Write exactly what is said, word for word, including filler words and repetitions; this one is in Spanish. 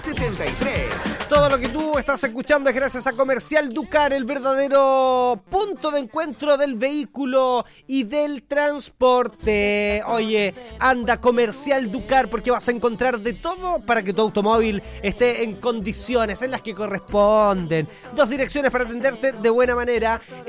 setenta y tres. Todo lo que tú estás escuchando es gracias a Comercial Ducar, el verdadero punto de encuentro del vehículo y del transporte. Oye, anda Comercial Ducar porque vas a encontrar de todo para que tu automóvil esté en condiciones en las que corresponden. Dos direcciones para atenderte de buena manera.